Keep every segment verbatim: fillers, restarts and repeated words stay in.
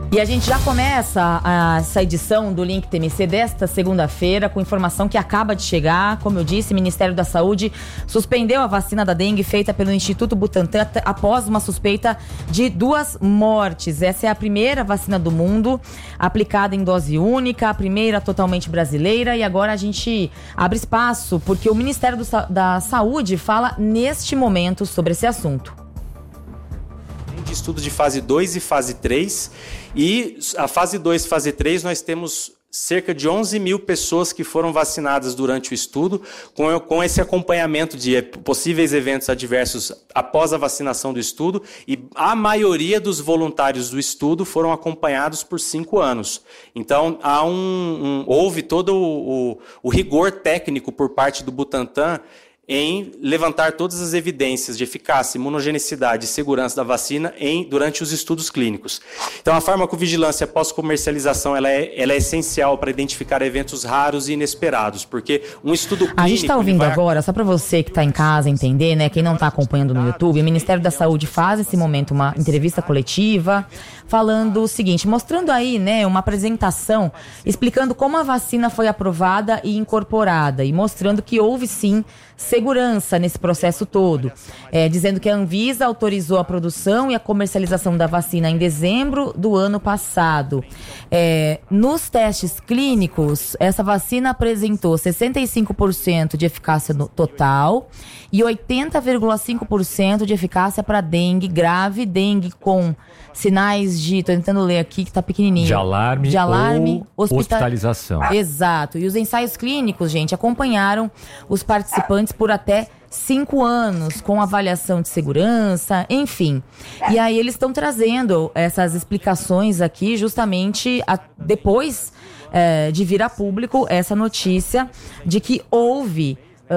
E a gente já começa a, essa edição do Link T M C desta segunda-feira com informação que acaba de chegar. Como eu disse, o Ministério da Saúde suspendeu a vacina da dengue feita pelo Instituto Butantan após uma suspeita de duas mortes. Essa é a primeira vacina do mundo aplicada em dose única, a primeira totalmente brasileira, e agora a gente abre espaço porque o Ministério do, da Saúde fala neste momento sobre esse assunto. De estudo de fase dois e fase três, e a fase dois e fase três nós temos cerca de onze mil pessoas que foram vacinadas durante o estudo, com, com esse acompanhamento de possíveis eventos adversos após a vacinação do estudo, e a maioria dos voluntários do estudo foram acompanhados por cinco anos. Então, há um, um, houve todo o, o, o rigor técnico por parte do Butantan em levantar todas as evidências de eficácia, imunogenicidade e segurança da vacina em, durante os estudos clínicos. Então, a farmacovigilância pós-comercialização ela é, ela é essencial para identificar eventos raros e inesperados, porque um estudo clínico... A gente está ouvindo vai... agora, só para você que está em casa entender, né, quem não está acompanhando no YouTube, o Ministério da Saúde faz nesse momento uma entrevista coletiva falando o seguinte, mostrando aí, né, uma apresentação explicando como a vacina foi aprovada e incorporada e mostrando que houve sim segurança nesse processo todo, é, dizendo que a Anvisa autorizou a produção e a comercialização da vacina em dezembro do ano passado. É, nos testes clínicos, essa vacina apresentou sessenta e cinco por cento de eficácia no total e oitenta vírgula cinco por cento de eficácia para dengue grave, dengue com sinais de, tô tentando ler aqui que tá pequenininho. De alarme, de alarme ou hospital... hospitalização. Exato. E os ensaios clínicos, gente, acompanharam os participantes por até cinco anos, com avaliação de segurança, enfim. E aí eles estão trazendo essas explicações aqui justamente a, depois é, de vir a público essa notícia de que houve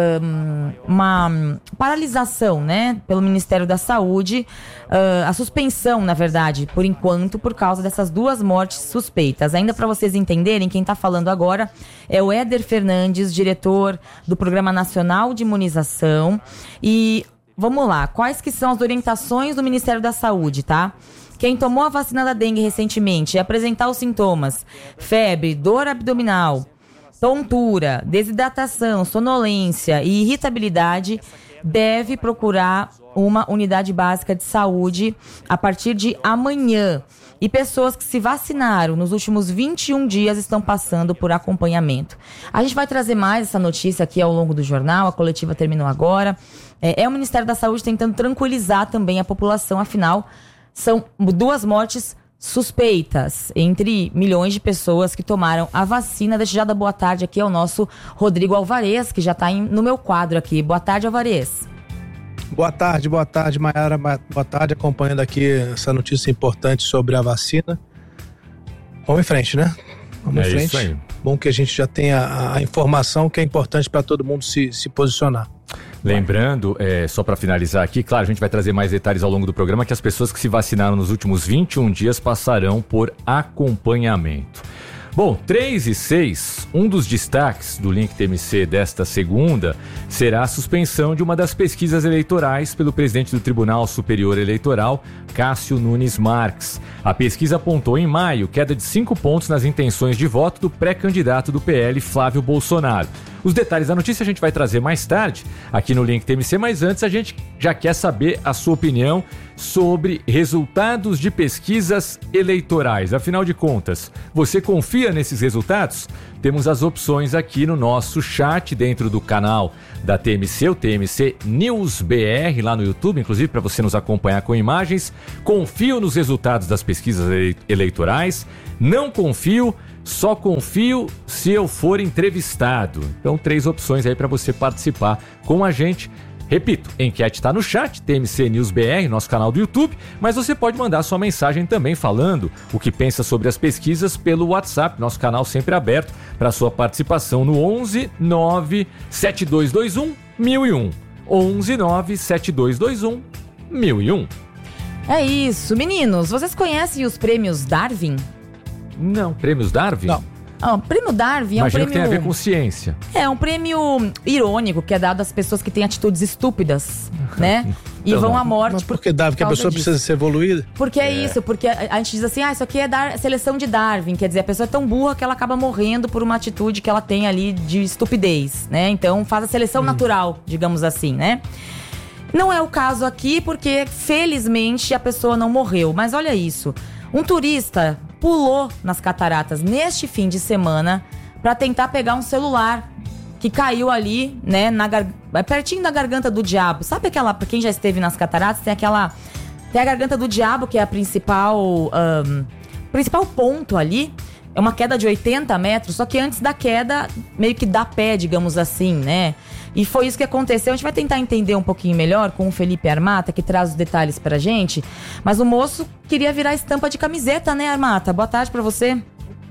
Um, uma paralisação, né, pelo Ministério da Saúde, uh, a suspensão, na verdade, por enquanto, por causa dessas duas mortes suspeitas. Ainda para vocês entenderem, quem está falando agora é o Éder Fernandes, diretor do Programa Nacional de Imunização. E vamos lá, quais que são as orientações do Ministério da Saúde, tá? Quem tomou a vacina da dengue recentemente e apresentar os sintomas, febre, dor abdominal, tontura, desidratação, sonolência e irritabilidade, deve procurar uma unidade básica de saúde a partir de amanhã. E pessoas que se vacinaram nos últimos vinte e um dias estão passando por acompanhamento. A gente vai trazer mais essa notícia aqui ao longo do jornal, a coletiva terminou agora. É, é o Ministério da Saúde tentando tranquilizar também a população, afinal, são duas mortes suspeitas entre milhões de pessoas que tomaram a vacina. Deixa eu já dar boa tarde aqui ao nosso Rodrigo Alvarez, que já está no meu quadro aqui. Boa tarde, Alvarez. Boa tarde, boa tarde, Mayara. Boa tarde, acompanhando aqui essa notícia importante sobre a vacina. Vamos em frente, né? Vamos é em frente. Isso aí. Bom que a gente já tenha a, a informação que é importante para todo mundo se, se posicionar. Lembrando, é, só para finalizar aqui, claro, a gente vai trazer mais detalhes ao longo do programa, que as pessoas que se vacinaram nos últimos vinte e um dias passarão por acompanhamento. Bom, três e seis, um dos destaques do Link T M C desta segunda será a suspensão de uma das pesquisas eleitorais pelo presidente do Tribunal Superior Eleitoral, Cássio Nunes Marques. A pesquisa apontou em maio queda de cinco pontos nas intenções de voto do pré-candidato do P L, Flávio Bolsonaro. Os detalhes da notícia a gente vai trazer mais tarde aqui no Link T M C, mas antes a gente já quer saber a sua opinião sobre resultados de pesquisas eleitorais. Afinal de contas, você confia nesses resultados? Temos as opções aqui no nosso chat dentro do canal da T M C, o T M C News B R, lá no YouTube, inclusive para você nos acompanhar com imagens. Confio nos resultados das pesquisas eleitorais? Não confio? Só confio se eu for entrevistado. Então, três opções aí para você participar com a gente. Repito, a enquete está no chat, T M C News B R, nosso canal do YouTube, mas você pode mandar sua mensagem também falando o que pensa sobre as pesquisas pelo WhatsApp, nosso canal sempre aberto para sua participação no onze nove sete dois dois um mil e um. onze nove sete dois dois um mil e um. É isso. Meninos, vocês conhecem os prêmios Darwin? Não, prêmios Darwin? Não. Ah, o prêmio Darwin é Imagino um prêmio... que tem a ver com ciência. É um prêmio irônico que é dado às pessoas que têm atitudes estúpidas, né? e vão à morte. Mas por que Darwin? Porque a pessoa disso. precisa ser evoluída? Porque é, é isso, porque a, a gente diz assim, ah, isso aqui é dar, seleção de Darwin, quer dizer, a pessoa é tão burra que ela acaba morrendo por uma atitude que ela tem ali de estupidez, né? Então faz a seleção hum. natural, digamos assim, né? Não é o caso aqui, porque felizmente a pessoa não morreu. Mas olha isso, um turista pulou nas cataratas neste fim de semana para tentar pegar um celular que caiu ali, né, na gar... pertinho da garganta do diabo. Sabe aquela, pra quem já esteve nas cataratas, tem aquela, tem a garganta do diabo, que é a principal, um, principal ponto ali. É uma queda de oitenta metros, só que antes da queda, meio que dá pé, digamos assim, né? E foi isso que aconteceu. A gente vai tentar entender um pouquinho melhor com o Felipe Armata, que traz os detalhes pra gente. Mas o moço queria virar estampa de camiseta, né, Armata? Boa tarde pra você.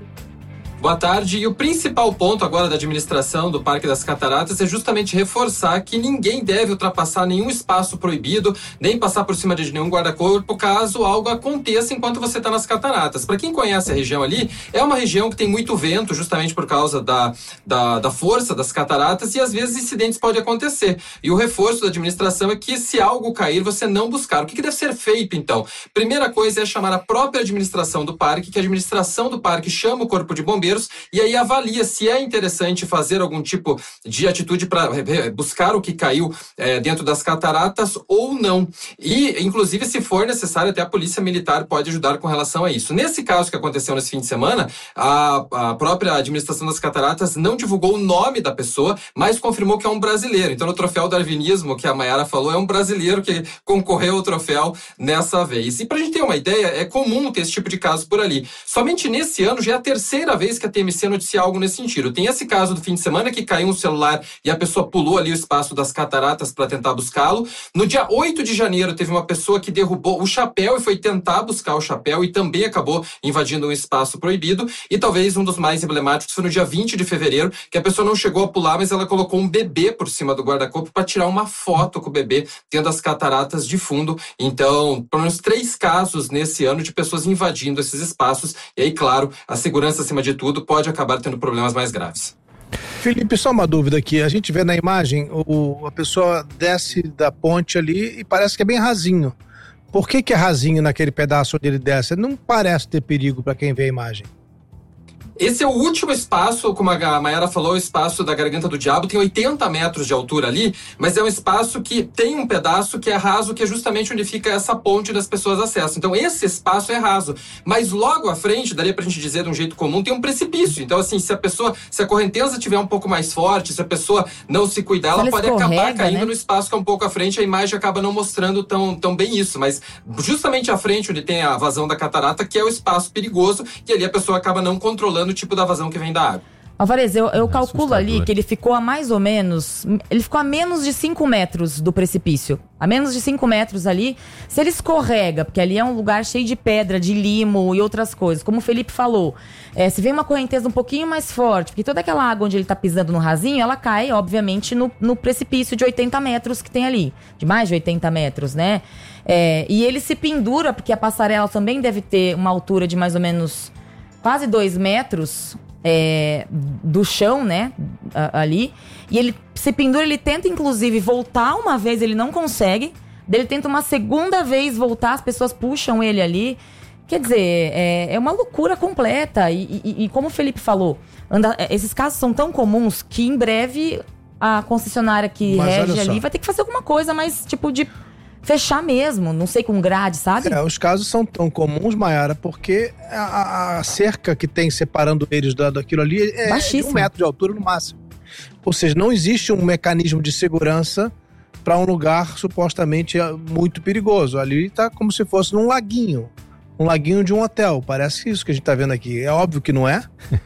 Boa tarde. E o principal ponto agora da administração do Parque das Cataratas é justamente reforçar que ninguém deve ultrapassar nenhum espaço proibido, nem passar por cima de nenhum guarda-corpo, caso algo aconteça enquanto você está nas cataratas. Para quem conhece a região ali, é uma região que tem muito vento, justamente por causa da, da, da força das cataratas, e às vezes incidentes podem acontecer. E o reforço da administração é que, se algo cair, você não buscar. O que, que deve ser feito, então? Primeira coisa é chamar a própria administração do parque, que a administração do parque chama o corpo de bombeiros e aí avalia se é interessante fazer algum tipo de atitude para buscar o que caiu é, dentro das cataratas ou não. E, inclusive, se for necessário, até a Polícia Militar pode ajudar com relação a isso. Nesse caso que aconteceu nesse fim de semana, a, a própria administração das cataratas não divulgou o nome da pessoa, mas confirmou que é um brasileiro. Então, no troféu darwinismo, que a Mayara falou, é um brasileiro que concorreu ao troféu nessa vez. E para a gente ter uma ideia, é comum ter esse tipo de caso por ali. Somente nesse ano já é a terceira vez que a T M C noticia algo nesse sentido. Tem esse caso do fim de semana que caiu um celular e a pessoa pulou ali o espaço das cataratas para tentar buscá-lo. No dia oito de janeiro teve uma pessoa que derrubou o chapéu e foi tentar buscar o chapéu e também acabou invadindo um espaço proibido. E talvez um dos mais emblemáticos foi no dia vinte de fevereiro, que a pessoa não chegou a pular, mas ela colocou um bebê por cima do guarda-corpo para tirar uma foto com o bebê tendo as cataratas de fundo. Então, pelo menos três casos nesse ano de pessoas invadindo esses espaços. E aí, claro, a segurança acima de tudo pode acabar tendo problemas mais graves. Felipe, só uma dúvida aqui. A gente vê na imagem, o, a pessoa desce da ponte ali e parece que é bem rasinho. Por que que é rasinho naquele pedaço onde ele desce? Não parece ter perigo para quem vê a imagem. Esse é o último espaço, como a Mayara falou, o espaço da Garganta do Diabo, tem oitenta metros de altura ali, mas é um espaço que tem um pedaço que é raso, que é justamente onde fica essa ponte onde as pessoas acessam. Então esse espaço é raso, mas logo à frente, daria pra gente dizer de um jeito comum, tem um precipício. Então assim, se a pessoa, se a correnteza estiver um pouco mais forte, se a pessoa não se cuidar, ela, ela pode acabar caindo, né, no espaço que é um pouco à frente, a imagem acaba não mostrando tão, tão bem isso, mas justamente à frente, onde tem a vazão da catarata, que é o espaço perigoso, e ali a pessoa acaba não controlando o tipo da vazão que vem da água. Alvarez, eu, eu é calculo ali que ele ficou a mais ou menos, ele ficou a menos de cinco metros do precipício. A menos de cinco metros ali. Se ele escorrega, porque ali é um lugar cheio de pedra, de limo e outras coisas, como o Felipe falou, é, se vem uma correnteza um pouquinho mais forte, porque toda aquela água onde ele tá pisando no rasinho, ela cai, obviamente, no, no precipício de oitenta metros que tem ali. De mais de oitenta metros, né? É, e ele se pendura, porque a passarela também deve ter uma altura de mais ou menos quase dois metros é, do chão, né, ali. E ele se pendura, ele tenta inclusive voltar uma vez, ele não consegue. Ele tenta uma segunda vez voltar, as pessoas puxam ele ali. Quer dizer, é, é uma loucura completa. E, e, e como o Felipe falou, anda, esses casos são tão comuns que em breve a concessionária que Mas rege ali vai ter que fazer alguma coisa mais tipo de... fechar mesmo, não sei, com grade, sabe? É, os casos são tão comuns, Mayara, porque a, a cerca que tem separando eles da, daquilo ali é Baixíssimo. de um metro de altura no máximo. Ou seja, não existe um mecanismo de segurança para um lugar supostamente muito perigoso. Ali está como se fosse num laguinho. Um laguinho de um hotel. Parece isso que a gente está vendo aqui. É óbvio que não é,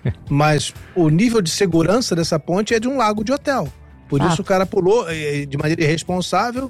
mas o nível de segurança dessa ponte é de um lago de hotel. Por ah. isso o cara pulou de maneira irresponsável,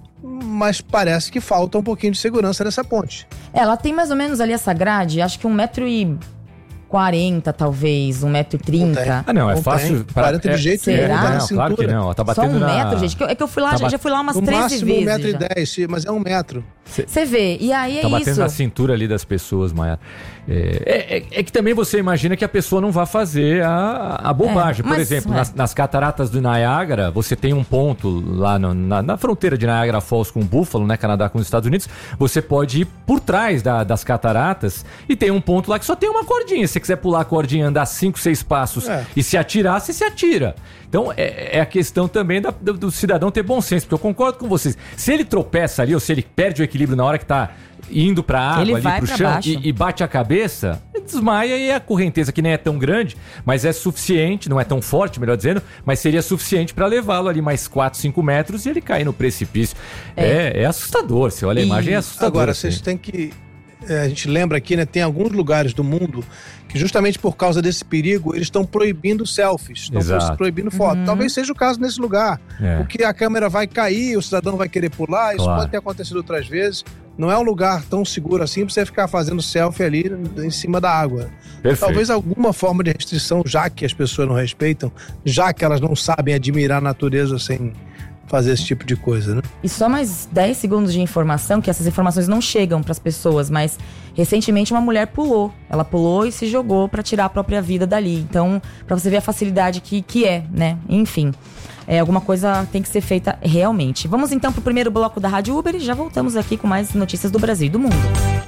mas parece que falta um pouquinho de segurança nessa ponte. Ela tem mais ou menos ali essa grade, acho que um metro e quarenta, talvez, um metro e trinta. Ah, não, é fácil. quarenta de jeito nenhum. Será? Não, claro que não. Tá batendo Só um na... metro, gente. É que eu fui lá, tá já fui lá umas treze vezes. No máximo um metro e dez, mas é um metro. Você vê, e aí é tá isso. Tá batendo na cintura ali das pessoas, Maia. É, é, é que também você imagina que a pessoa não vai fazer a, a bobagem. É, Por mas, exemplo, é. nas, nas cataratas do Niágara, você tem um ponto lá no, na, na fronteira de Niagara Falls com o Buffalo, né, Canadá com os Estados Unidos. Você pode ir por trás da, das cataratas e tem um ponto lá que só tem uma cordinha. Se você quiser pular a cordinha, andar cinco, seis passos é. e se atirar, você se atira. Então é, é a questão também da, do, do cidadão ter bom senso, porque eu concordo com vocês. Se ele tropeça ali ou se ele perde o equilíbrio na hora que tá indo pra água, ele ali pro chão e, e bate a cabeça, desmaia e a correnteza, que nem é tão grande, mas é suficiente, não é tão forte, melhor dizendo, mas seria suficiente para levá-lo ali mais quatro, cinco metros e ele cair no precipício. É, é, é assustador, você olha a e... imagem, é assustador. Agora, assim. Vocês têm que... É, a gente lembra aqui, né, tem alguns lugares do mundo que justamente por causa desse perigo, eles estão proibindo selfies, estão proibindo foto. Uhum. Talvez seja o caso nesse lugar, é. porque a câmera vai cair, o cidadão vai querer pular, isso claro. Pode ter acontecido outras vezes. Não é um lugar tão seguro assim pra você ficar fazendo selfie ali em cima da água. Perfeito. Talvez alguma forma de restrição, já que as pessoas não respeitam, já que elas não sabem admirar a natureza sem fazer esse tipo de coisa, né? E só mais dez segundos de informação, que essas informações não chegam pras pessoas, mas recentemente uma mulher pulou. Ela pulou e se jogou pra tirar a própria vida dali. Então, pra você ver a facilidade que, que é, né? Enfim, é, alguma coisa tem que ser feita realmente. Vamos então pro primeiro bloco da Rádio Uber e já voltamos aqui com mais notícias do Brasil e do mundo.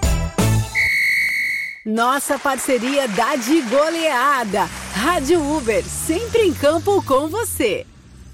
Nossa parceria dá de goleada. Rádio Uber, sempre em campo com você.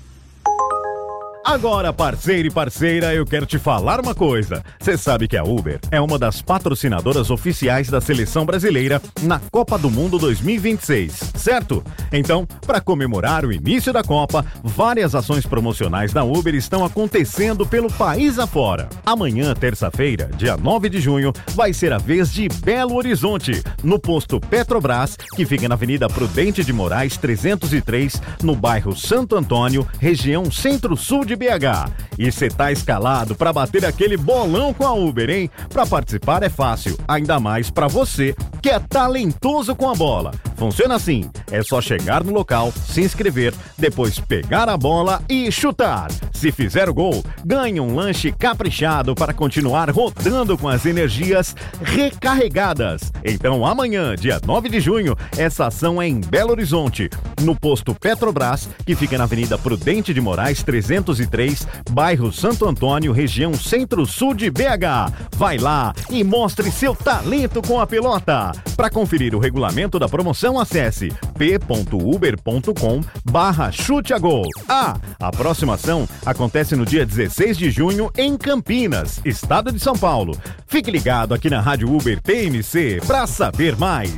Agora, parceiro e parceira, eu quero te falar uma coisa. Você sabe que a Uber é uma das patrocinadoras oficiais da Seleção Brasileira na Copa do Mundo dois mil e vinte e seis, certo? Então, para comemorar o início da Copa, várias ações promocionais da Uber estão acontecendo pelo país afora. Amanhã, terça-feira, dia nove de junho, vai ser a vez de Belo Horizonte, no posto Petrobras, que fica na Avenida Prudente de Moraes trezentos e três, no bairro Santo Antônio, região Centro-Sul de B H. E você tá escalado para bater aquele bolão com a Uber, hein? Para participar é fácil, ainda mais para você que é talentoso com a bola. Funciona assim, é só chegar no local, se inscrever, depois pegar a bola e chutar. Se fizer o gol, ganha um lanche caprichado para continuar rodando com as energias recarregadas. Então amanhã, dia nove de junho, essa ação é em Belo Horizonte, no posto Petrobras, que fica na Avenida Prudente de Moraes trezentos e três, bairro Santo Antônio, região Centro-Sul de B H. Vai lá e mostre seu talento com a pelota. Para conferir o regulamento da promoção, acesse p ponto uber ponto com barra chute a gol. Ah, a próxima ação acontece no dia dezesseis de junho em Campinas, estado de São Paulo. Fique ligado aqui na Rádio Uber P M C para saber mais.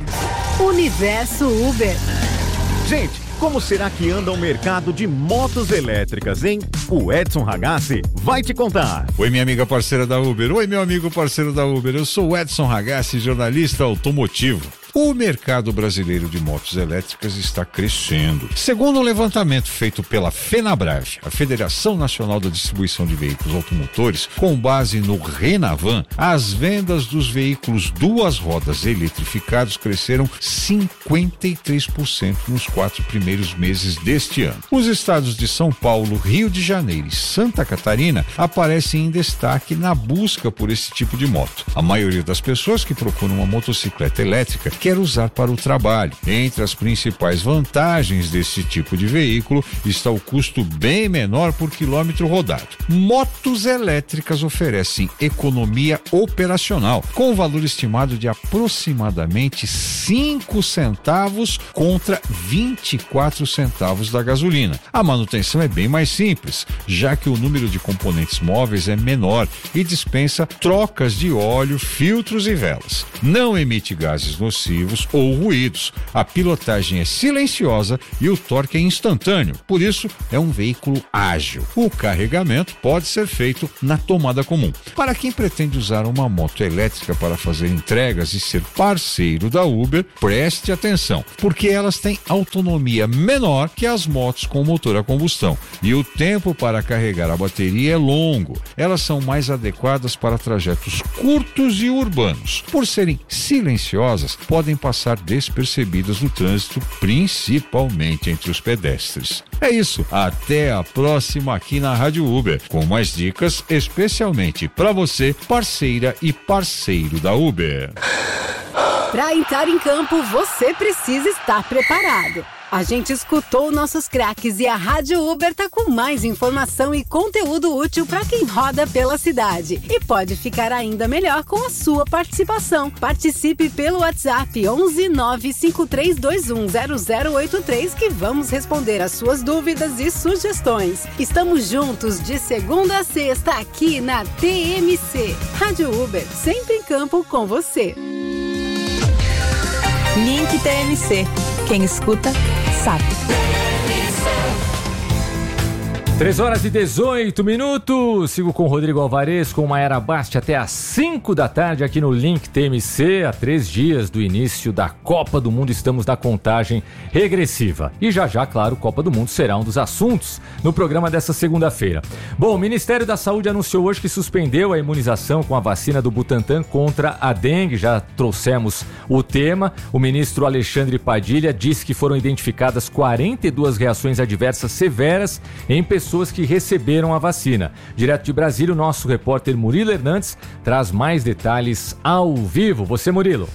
Universo Uber. Gente, como será que anda o mercado de motos elétricas, hein? O Edson Ragazzi vai te contar. Oi, minha amiga parceira da Uber. Oi, meu amigo parceiro da Uber. Eu sou o Edson Ragazzi, jornalista automotivo. O mercado brasileiro de motos elétricas está crescendo. Segundo um levantamento feito pela FenaBrave, a Federação Nacional da Distribuição de Veículos Automotores, com base no Renavan, as vendas dos veículos duas rodas eletrificados cresceram cinquenta e três por cento nos quatro primeiros meses deste ano. Os estados de São Paulo, Rio de Janeiro e Santa Catarina aparecem em destaque na busca por esse tipo de moto. A maioria das pessoas que procuram uma motocicleta elétrica quer usar para o trabalho. Entre as principais vantagens desse tipo de veículo está o custo bem menor por quilômetro rodado. Motos elétricas oferecem economia operacional, com um valor estimado de aproximadamente cinco centavos contra vinte e quatro centavos da gasolina. A manutenção é bem mais simples, já que o número de componentes móveis é menor e dispensa trocas de óleo, filtros e velas. Não emite gases nocivos ou ruídos. A pilotagem é silenciosa e o torque é instantâneo, por isso é um veículo ágil. O carregamento pode ser feito na tomada comum. Para quem pretende usar uma moto elétrica para fazer entregas e ser parceiro da Uber, preste atenção, porque elas têm autonomia menor que as motos com motor a combustão e o tempo para carregar a bateria é longo. Elas são mais adequadas para trajetos curtos e urbanos. Por serem silenciosas, podem podem passar despercebidas no trânsito, principalmente entre os pedestres. É isso, até a próxima aqui na Rádio Uber, com mais dicas especialmente para você, parceira e parceiro da Uber. Para entrar em campo, você precisa estar preparado. A gente escutou nossos craques e a Rádio Uber tá com mais informação e conteúdo útil para quem roda pela cidade. E pode ficar ainda melhor com a sua participação. Participe pelo WhatsApp onze nove cinco três dois um zero zero oito três que vamos responder as suas dúvidas e sugestões. Estamos juntos de segunda a sexta aqui na T M C. Rádio Uber, sempre em campo com você. Link T M C. Quem escuta, sabe. três horas e dezoito minutos. Sigo com o Rodrigo Alvarez, com Maera Basti até às cinco da tarde aqui no Link T M C. Há três dias do início da Copa do Mundo, estamos na contagem regressiva. E já já, claro, Copa do Mundo será um dos assuntos no programa dessa segunda-feira. Bom, o Ministério da Saúde anunciou hoje que suspendeu a imunização com a vacina do Butantan contra a dengue. Já trouxemos o tema. O ministro Alexandre Padilha disse que foram identificadas quarenta e duas reações adversas severas em pessoas pessoas que receberam a vacina. Direto de Brasília, o nosso repórter Murilo Hernandes traz mais detalhes ao vivo. Você, Murilo.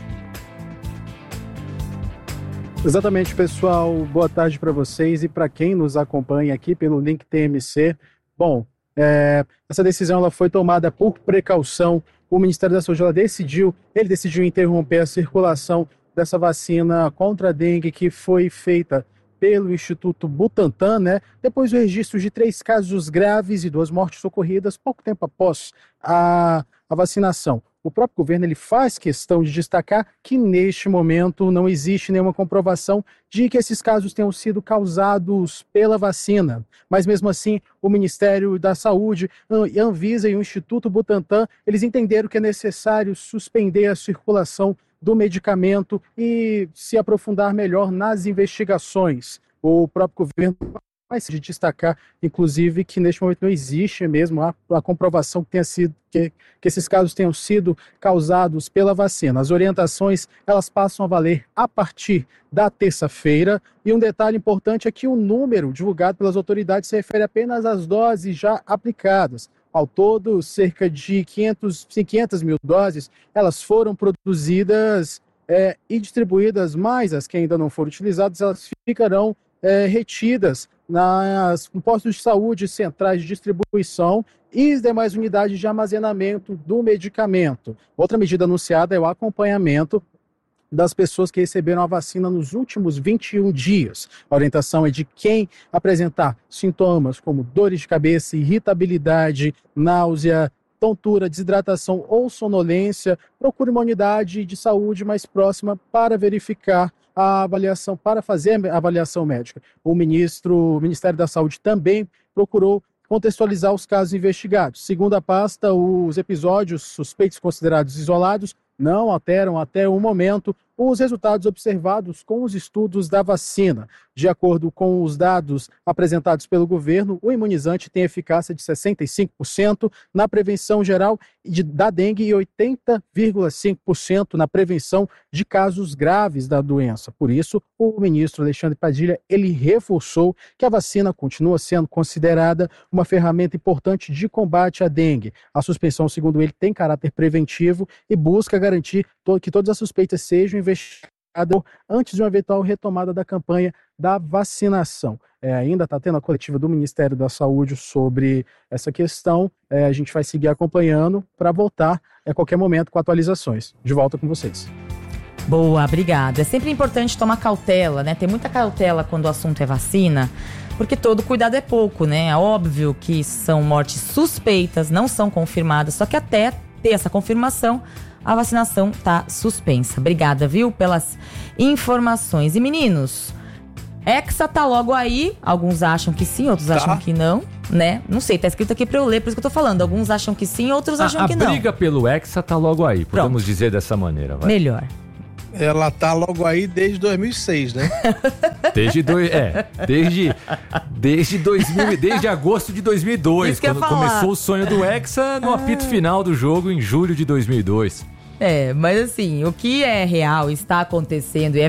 Exatamente, pessoal. Boa tarde para vocês e para quem nos acompanha aqui pelo Link T M C. Bom, é, essa decisão ela foi tomada por precaução. O Ministério da Saúde ela decidiu, ele decidiu interromper a circulação dessa vacina contra a dengue que foi feita pelo Instituto Butantan, né? Depois do registro de três casos graves e duas mortes ocorridas pouco tempo após a, a vacinação. O próprio governo ele faz questão de destacar que neste momento não existe nenhuma comprovação de que esses casos tenham sido causados pela vacina. Mas mesmo assim, o Ministério da Saúde, a Anvisa e o Instituto Butantan, eles entenderam que é necessário suspender a circulação do medicamento e se aprofundar melhor nas investigações. O próprio governo vai se destacar, inclusive, que neste momento não existe mesmo a, a comprovação que, tenha sido, que, que esses casos tenham sido causados pela vacina. As orientações elas passam a valer a partir da terça-feira e um detalhe importante é que o número divulgado pelas autoridades se refere apenas às doses já aplicadas. Ao todo, cerca de quinhentas mil doses, elas foram produzidas é, e distribuídas, mas as que ainda não foram utilizadas, elas ficarão é, retidas nas postos de saúde, centrais de distribuição e as demais unidades de armazenamento do medicamento. Outra medida anunciada é o acompanhamento das pessoas que receberam a vacina nos últimos vinte e um dias. A orientação é de quem apresentar sintomas como dores de cabeça, irritabilidade, náusea, tontura, desidratação ou sonolência, procure uma unidade de saúde mais próxima para verificar a avaliação, para fazer a avaliação médica. O ministro, o Ministério da Saúde também procurou contextualizar os casos investigados. Segundo a pasta, os episódios suspeitos considerados isolados não alteram até o momento os resultados observados com os estudos da vacina. De acordo com os dados apresentados pelo governo, o imunizante tem eficácia de sessenta e cinco por cento na prevenção geral de, da dengue e oitenta vírgula cinco por cento na prevenção de casos graves da doença. Por isso, o ministro Alexandre Padilha, ele reforçou que a vacina continua sendo considerada uma ferramenta importante de combate à dengue. A suspensão, segundo ele, tem caráter preventivo e busca garantir to- que todas as suspeitas sejam investigadas antes de uma eventual retomada da campanha da vacinação. É, ainda está tendo a coletiva do Ministério da Saúde sobre essa questão. É, a gente vai seguir acompanhando para voltar a qualquer momento com atualizações. De volta com vocês. Boa, obrigada. É sempre importante tomar cautela, né? Ter muita cautela quando o assunto é vacina, porque todo cuidado é pouco, né? É óbvio que são mortes suspeitas, não são confirmadas, só que até ter essa confirmação, a vacinação tá suspensa. Obrigada, viu, pelas informações. E meninos, Hexa tá logo aí. Alguns acham que sim, outros tá. acham que não, né? Não sei, tá escrito aqui pra eu ler, por isso que eu tô falando. Alguns acham que sim, outros a, acham a que não. A briga pelo Hexa tá logo aí, podemos Pronto. dizer dessa maneira. Vai. Melhor. Ela tá logo aí desde dois mil e seis, né? Desde dois, é, desde desde dois mil, desde agosto de dois mil e dois, quando começou o sonho do Hexa no apito final do jogo em julho de dois mil e dois. É, mas assim, o que é real, está acontecendo e é